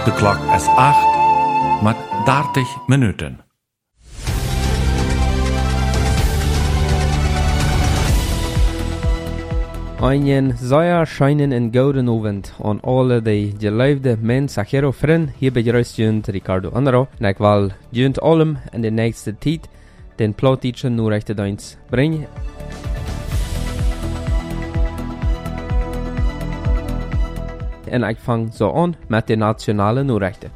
De klok is 8 met 30 minuten. Einen sehr schönen und guten Abend an alle die geliefde mensen hier vrienden. Hier begrüßt junt Ricardo Andro. En ik wil junt allem in de nächste tijd den plotischen Nachrichtendienst brengen. En ik vang zo aan met de nationale Nachrichten.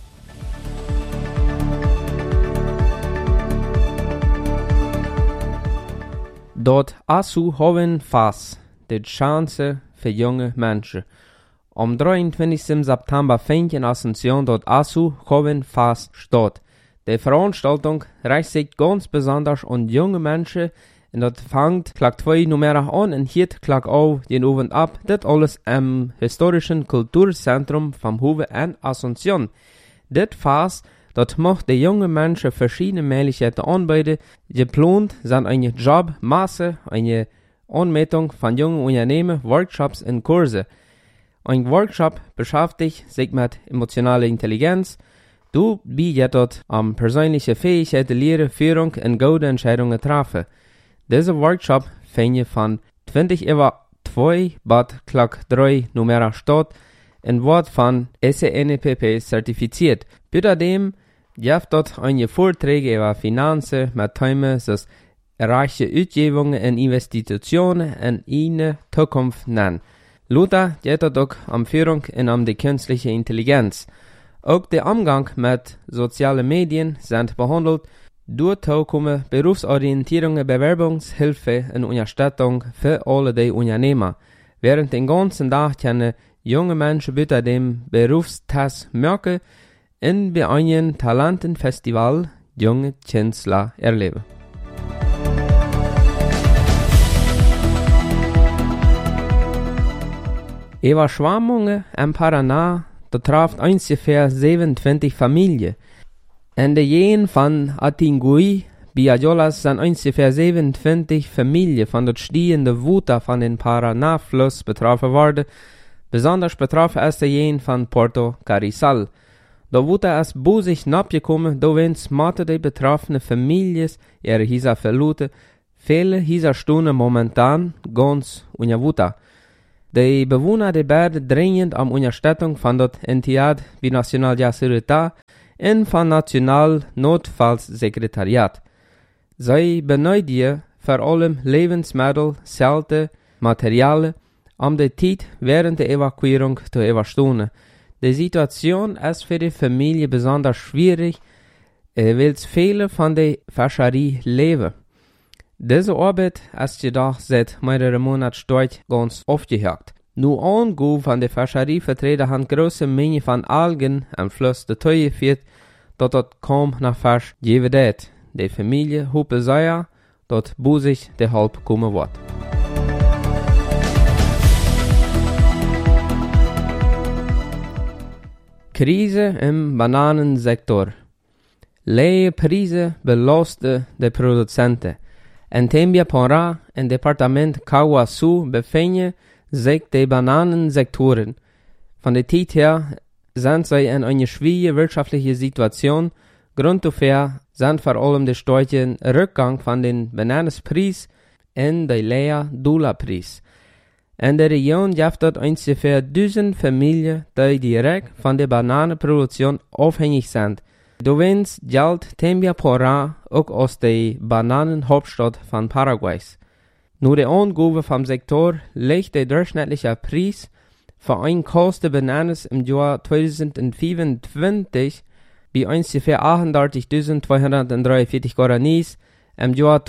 Dort ASU haben fast de chance für junge Menschen. Am 23. September fängt in Asunción dort ASU haben fast statt. Die Veranstaltung reicht sich ganz besonders an junge Menschen und dort fängt Klag 2 Nummer an und hielt Klag auch den Abend ab. Das alles im historischen Kulturzentrum vom Hoeve in Asunción. Das Fast, dort macht die junge Menschen verschiedene Möglichkeiten anbieten. Geplant sind eine Jobmasse, eine Anmeldung von jungen Unternehmen, Workshops und Kurse. Ein Workshop beschäftigt sich mit emotionaler Intelligenz. Du bietet dort am persönliche Fähigkeiten Lehre, Führung und gute Entscheidungen treffen. Dieser Workshop findet von 20 Uhr 2 bis Klag 3 Nummer statt und wird von SNPP zertifiziert. Außerdem gibt dort einige Vorträge über Finanzen mit Themen, das reiche Ausgebungen und Investitionen in eine Zukunft nennen. Luther geht dort auch um Führung und um die künstliche Intelligenz. Auch der Umgang mit sozialen Medien sind behandelt. Dort kommen Berufsorientierungen, Bewerbungshilfe und Unterstützung für alle die Unternehmer. Während den ganzen Tag können junge Menschen bei dem Berufstest merken und bei einem Talentenfestival junge Künstler erleben. Überschwemmungen im Paraná betrifft ungefähr 27 Familien. In der Gegend von Atingui, Biajolas, sind ungefähr 27 Familien von der stehenden Wuta von den Paraná-Fluss betroffen worden. Besonders betroffen ist die Gegend von Puerto Carrizal. Da Wuta ist busig nachgekommen, da wenn smarter die betroffenen Familien ihre Häuser verloren. Viele Häuser stehen momentan ganz unter Wuta. Die Bewohner der Berge dringend um Unterstützung von der Entidad Binacional de Seguridad und vom National Notfallsekretariat. Sie benötigen vor allem Lebensmittel, Zelte, Materialien, um die Zeit während der Evakuierung zu überstehen. Die Situation ist für die Familie besonders schwierig, weil viele von der Fischerie leben. Diese Arbeit ist jedoch seit mehreren Monaten dort ganz aufgehört. Nur Angriff von der Fischerievertreter haben große Menge von Algen am Fluss der Teuer geführt, dort kaum nach Fisch geben wird. Die Familie hoppe sehr, dort busig der Halb kommen wird. Krise im Bananensektor. Lehe Preise belasten die Produzenten. In Tembiapora, im Departement Cauaçu, befinden sich die Bananensektoren. Von der Zeit her sind sie in einer schwierigen wirtschaftlichen Situation. Grund dafür sind vor allem der starke Rückgang von den Bananenpreis und der Lea-Dollar-Preis. In der Region gibt es ungefähr 1000 Familien, die direkt von der Bananenproduktion abhängig sind. Dovens gilt Tembiapora auch aus der Bananenhauptstadt von Paraguays. Nur der Angabe vom Sektor liegt der durchschnittliche Preis für ein Kosten Bananen im Jahr 2025 bei ungefähr 38.243 Guaranis. Im Jahr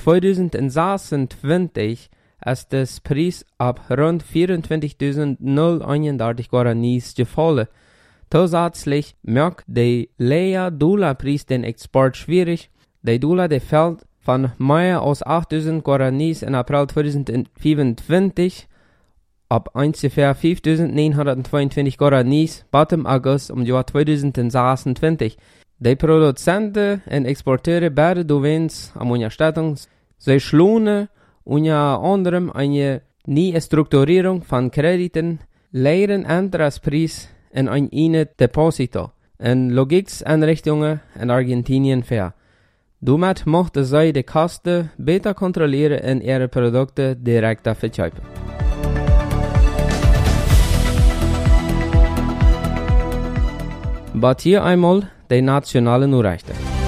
2026 ist das Preis ab rund 24.031 Guaranis gefallen. Zusätzlich macht der Lea-Dollar-Preis den Export schwierig. Der Dollar der fällt von mehr als 8.000 Guaranis in April 2025 ab ungefähr 5.922 Guaranis bis im August im Jahr 2026. Die Produzenten und Exporteure werden durch am Unterstützung. Sie schließen unter anderem eine neue Strukturierung von Krediten, leeren Antragspreis in een deposito en logikeinrichtingen in Argentinien ver. Daarmee mochten zij de kosten beter controleren en ihre producten direct verkopen. Wat hier einmal de nationale Nachrichten.